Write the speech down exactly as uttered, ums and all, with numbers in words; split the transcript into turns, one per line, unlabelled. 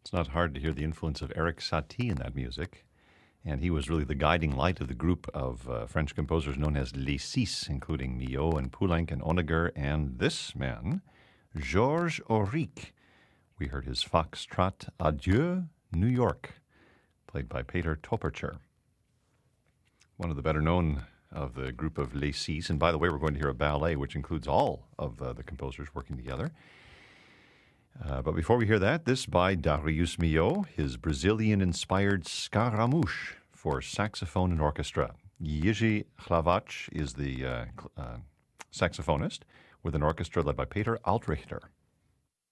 It's not hard to hear the influence of Erik Satie in that music. And he was really the guiding light of the group of uh, French composers known as Les Six, including Milhaud and Poulenc and Honegger, and this man, Georges Auric. We heard his Foxtrot Adieu, New York, played by Peter Topercher. One of the better known of the group of Les Six. And by the way, we're going to hear a ballet which includes all of uh, the composers working together. Uh, but before we hear that, this by Darius Milhaud, his Brazilian-inspired Scaramouche for saxophone and orchestra. Jiří Hlaváč is the uh, uh, saxophonist with an orchestra led by Peter Altrichter.